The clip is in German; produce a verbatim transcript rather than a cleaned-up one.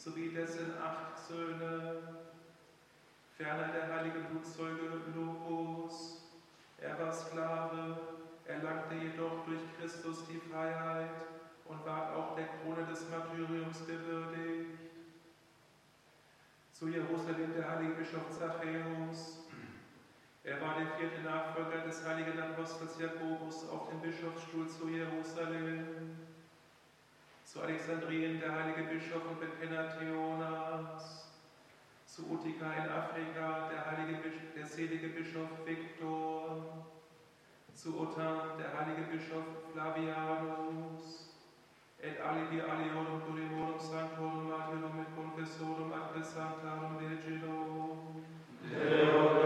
sowie dessen acht Söhne. Ferner der heilige Blutzeuge Lupus. Er war Sklave, erlangte jedoch durch Christus die Freiheit und ward auch der Krone des Martyriums gewürdigt. Zu Jerusalem der heilige Bischof Zachäus. Er war der vierte Nachfolger des heiligen Apostels Jakobus auf dem Bischofsstuhl zu Jerusalem. Zu Alexandrien der heilige Bischof und Bekenner Theonas. Zu Utica in Afrika der, heilige, der selige Bischof Viktor. Zu Autun der heilige Bischof Flavianus. Et alibi aliorum plurimorum sanctorum martyrum et confessorum ad Sanctarum Virginum.